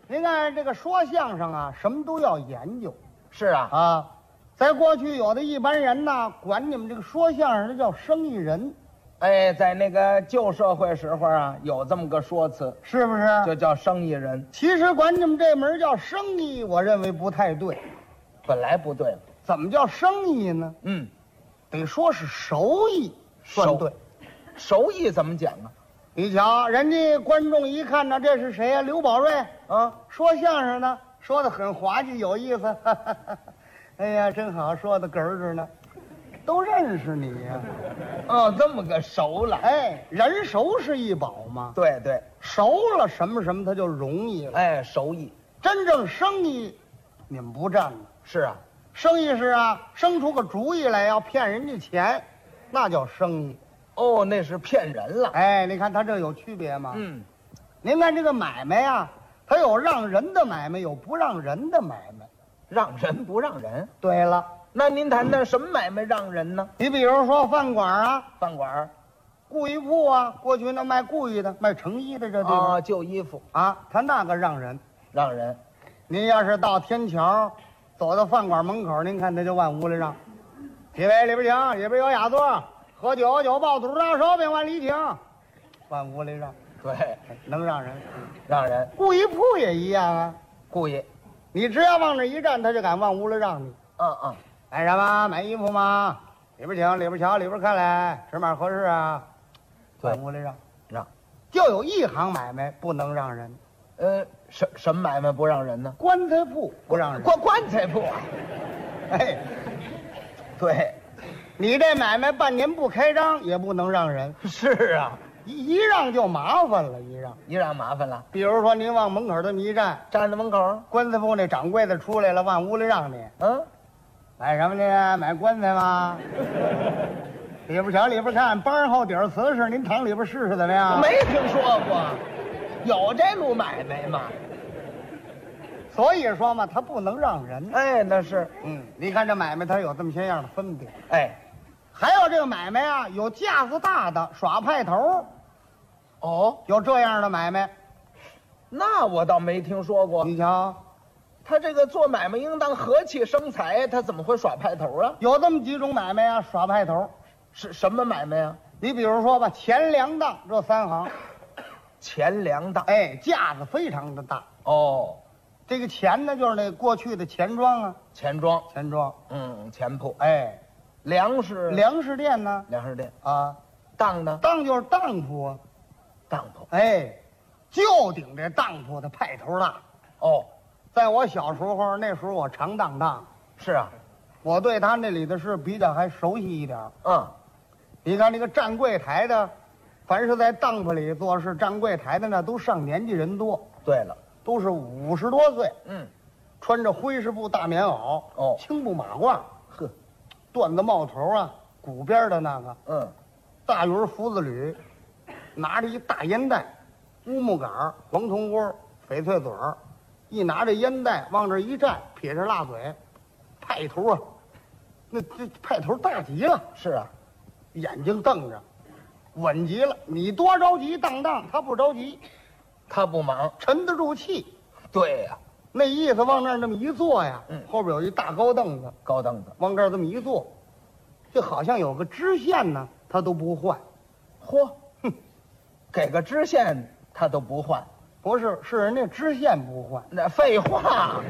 您看这个说相声啊，什么都要研究是啊， 啊。在过去，有的一般人呢，管你们这个说相声的叫生意人， 哎，在那个旧社会时候啊，有这么个说辞， 是不是？ 就叫生意人。 其实管你们这门叫生意，我认为不太对。 本来不对， 怎么叫生意呢？得说是手艺算对。 手艺怎么讲啊？ 你瞧，人家观众一看呢，这是谁呀？刘宝瑞啊， 说相声的，说的很滑稽有意思。哎呀，真好，说的哏儿着呢，都认识你呀。 哦，这么个熟了。 哎，人熟是一宝嘛。 对对， 熟了什么什么，它就容易了。 哎，手艺。 真正生意，你们不占了。 是啊， 生意是啊，生出个主意来要骗人家钱，那叫生意。 哦，那是骗人了。 哎，你看它这有区别吗？您看这个买卖呀，它有让人的买卖，有不让人的买卖。 让人不让人？ 对了， 那您谈谈什么买卖让人呢？ 你比如说饭馆啊， 饭馆、 故衣铺啊，过去那卖故意的、卖成衣的这地方啊，旧衣服啊，他那个让人。 让人。 您要是到天桥，走到饭馆门口，您看他就往屋里让，几位里边请，里边有雅座，喝酒有爆肚大手饼往里请，往屋里让。 对， 能让人， 让人。 故衣铺也一样啊， 故意。 你只要往那一站，他就敢往屋里让你。买什么？买衣服吗？里边请，里边瞧，里边看来，尺码合适啊。 对， 往屋里让。 就有一行买卖不能让人。 什么买卖不让人呢？ 棺材铺不让人。 棺材铺啊。 哎， 对， 你这买卖半年不开张也不能让人。 是啊， 一让就麻烦了， 一让麻烦了。 比如说您往门口这么一站， 站在门口， 棺材铺那掌柜的出来了，往屋里让你。买什么去？买棺材吗？里边瞧，里边看，帮后底儿瓷实，您躺里边试试怎么样？ 没听说过，有这路买卖吗？ 所以说嘛，它不能让人。 哎，那是。 你看这买卖，它有这么些样的分别。 哎， 还有这个买卖啊，有架子大的耍派头。 哦， 有这样的买卖， 那我倒没听说过。 你瞧， 他这个做买卖应当和气生财，他怎么会耍派头啊？ 有这么几种买卖啊，耍派头。 是什么买卖啊？ 你比如说吧，钱粮当这三行。 钱粮当， 哎，架子非常的大。 哦， 这个钱呢，就是那过去的钱庄啊。 钱庄，钱铺。 哎，粮食店呢？ 粮食店啊。 当呢？ 当就是当铺啊。 当铺。 哎，就顶这当铺的派头大。 哦， 在我小时候，那时候我常当当。 是啊， 我对他那里的事比较还熟悉一点。你看那个站柜台的，凡是在当铺里做事站柜台的呢，都上年纪人多。 对了， 都是50多岁。穿着灰式布大棉袄，青布马褂，缎子帽头啊，鼓边的那个，大云福子履，拿着一大烟袋，乌木杆，黄铜锅，翡翠嘴儿，一拿着烟袋往这一站，撇着辣嘴，派头啊，那这派头大极了。 是啊， 眼睛瞪着，稳极了。你多着急当，他不着急， 他不忙， 沉得住气。 对呀， 那意思往那儿那么一坐呀，后边有一大高凳子，往这儿这么一坐，就好像有个支线呢，他都不换。 嚯，给个支线他都不换？ 不是，是人家支线不换。 那废话。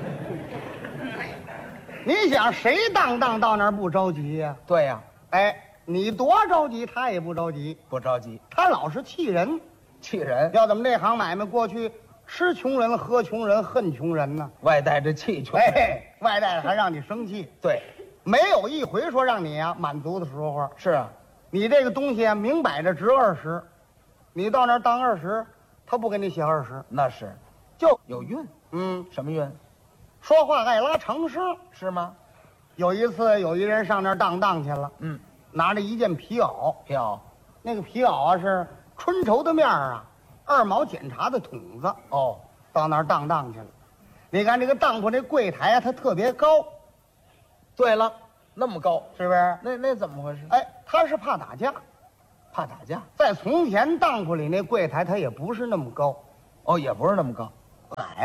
你想谁当到那儿不着急呀？ 对呀。 哎，你多着急，他也不着急。 不着急， 他老是气人。 气人？ 要怎么这行买卖过去吃穷人、喝穷人、恨穷人呢？ 外带着气穷。 哎，外带着还让你生气。 对， 没有一回说让你啊满足的时候。 是啊， 你这个东西啊，明摆着值20，你到那儿当20，他不给你写20。 那是， 就有运。什么运？ 说话爱拉长声， 是吗？ 有一次，有一人上那儿当去了，拿着一件皮袄，那个皮袄啊是春绸的面啊，2毛检查的筒子。到那儿当去了。你看这个当铺这柜台啊，它特别高。 对了，那么高， 是不是？ 那怎么回事？ 哎，他是怕打架。 怕打架？ 在从前当铺里那柜台，它也不是那么高。 也不是那么高， 矮。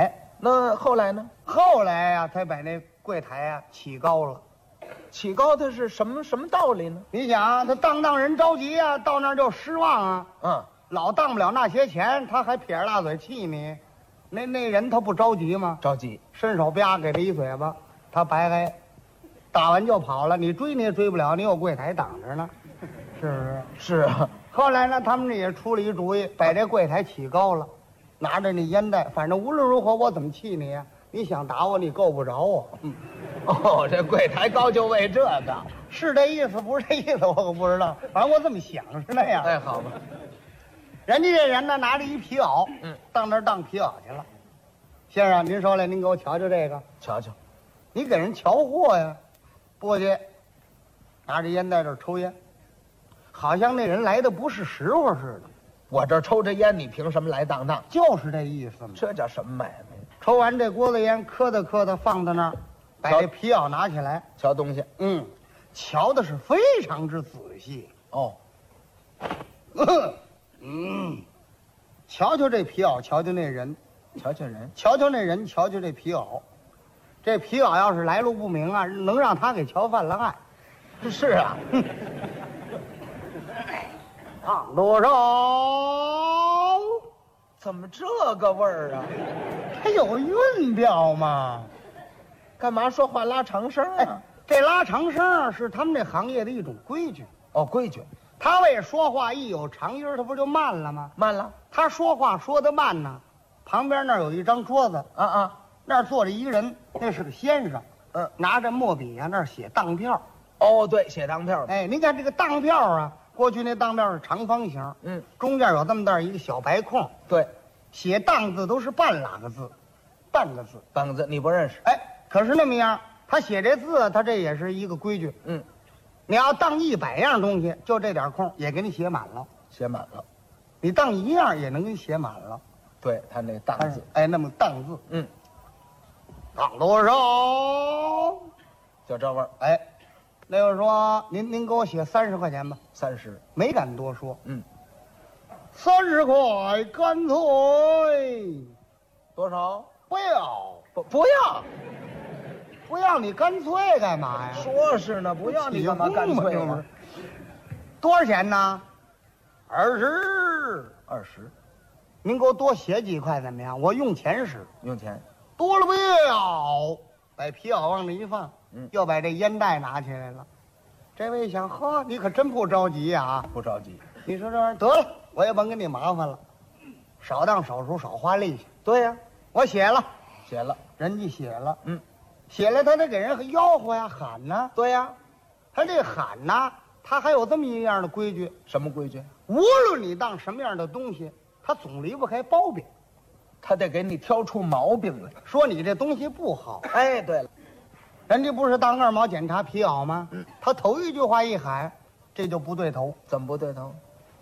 那后来呢？ 后来呀，才把那柜台呀起高了。 起高它是什么道理呢？ 你想啊，他当人着急啊，到那儿就失望啊。 嗯， 老当不了那些钱，他还撇着大嘴气你。那人他不着急吗？ 着急， 伸手啪给他一嘴巴，他白挨，打完就跑了。你追你也追不了，你有柜台挡着呢，是不是？ 是啊。 后来呢，他们这也出了一主意，把这柜台起高了，拿着那烟袋，反正无论如何我怎么气你呀？你想打我，你够不着我。 哦，这柜台高就为这个， 是这意思不是这意思，我可不知道。反正我这么想是那样。 哎，好吧。 人家这人呢，拿着一皮袄，到那儿当皮袄去了。先生，您说来，您给我瞧瞧这个， 瞧瞧， 你给人瞧货呀？不去，拿着烟袋这儿抽烟，好像那人来的不是时候似的。 我这抽着烟，你凭什么来当当？ 就是这意思嘛。 这叫什么买卖？ 抽完这锅子烟，磕哒放在那儿，把这皮袄拿起来， 瞧东西。 瞧的是非常之仔细。 哦， 瞧瞧这皮袄，瞧瞧那人， 瞧瞧人， 瞧瞧那人，瞧瞧这皮袄。这皮袄要是来路不明啊，能让他给瞧犯了案。 是啊。 烫多少？ 怎么这个味儿啊？ 它有韵调嘛。 干嘛说话拉长声啊？ 这拉长声是他们这行业的一种规矩。 哦，规矩。 他为说话一有长音，他不就慢了吗？ 慢了。 他说话说得慢呢，旁边那儿有一张桌子，那儿坐着一个人，那是个先生，拿着墨笔啊，那儿写当票。 哦，对，写当票。 哎，您看这个当票啊，过去那当票是长方形，中间有这么大一个小白空。 对， 写当字都是半拉个字，半个字， 半个字你不认识。 哎，可是那么样，他写这字，他这也是一个规矩。你要当100样东西，就这点空也给你写满了， 写满了。 你当1样也能给你写满了。 对他那当字， 哎，那么当字，当多少？ 就这味儿。 哎，那就说您给我写30块钱吧。 30， 没敢多说。30块，干脆多少？ 不要， 不要， 不要你干脆干嘛呀？ 说是呢，不要你干嘛干脆呢？ 多少钱呢？20。您给我多写几块怎么样？我用钱使。 用钱。 多了不要，把皮袄往那一放，又把这烟袋拿起来了。这位想，呵，你可真不着急呀？ 不着急。 你说这玩意儿得了，我也甭跟你麻烦了，少当手术，少花力气。 对呀， 我写了，人家写了，写了他得给人吆喝呀，喊呐。 对呀， 他这喊呐，他还有这么一样的规矩。 什么规矩？ 无论你当什么样的东西，他总离不开褒贬， 他得给你挑出毛病来， 说你这东西不好。 哎，对了， 人家不是当2毛检查皮袄吗？他头一句话一喊，这就不对头。 怎么不对头？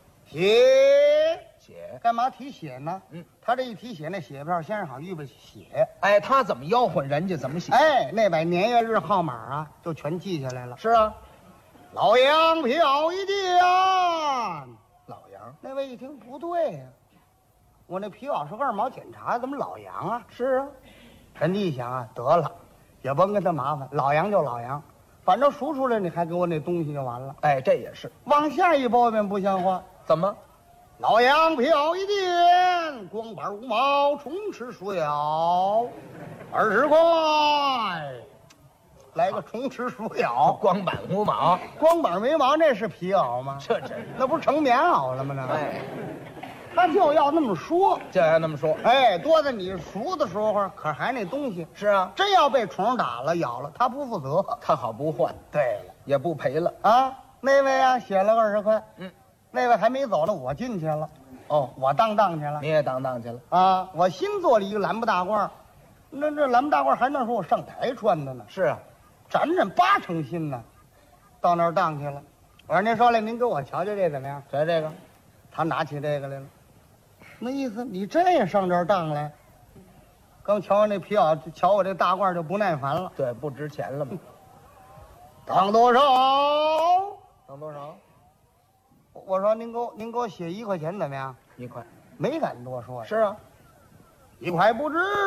写干嘛提血呢？他这一提血，那血票先生好预备血。 哎，他怎么吆喝，人家怎么写。 哎，那把年月日号码啊，就全记下来了。 是啊， 老杨票一件。 老杨， 那位一听不对呀，我那皮袄是2毛检查，怎么老杨啊？ 是啊， 人家一想啊，得了，也甭跟他麻烦，老杨就老杨，反正赎出来你还给我那东西就完了。 哎，这也是。 往下一褒贬不像话。 怎么？ 老杨票一件，光板5毛，充吃薯条20块，来个充吃薯条。 光板5毛， 光板没毛，那是皮袄吗？ 这真是， 那不是成棉袄了吗？那哎， 他就要那么说， 就要那么说。 哎，多在你赎的时候，可还那东西是啊， 真要被虫打了、咬了，他不负责。 他好不换， 对了， 也不赔了啊。那位啊，写了20块，那位还没走呢，我进去了。 哦， 我当去了， 你也当去了啊！我新做了一个蓝布大褂，那蓝布大褂还能说我上台穿的呢。 是啊， 沾8成新呢。到那儿当去了，我说您说来，您给我瞧瞧这怎么样？ 瞧这个， 他拿起这个来了，那意思你这也上这儿当来？刚瞧完那皮袄，瞧我这大褂就不耐烦了。 对，不值钱了嘛。 当多少？ 当多少？ 我说您给我写1块钱怎么样？ 1块， 没敢多说。 是啊， 1块不值。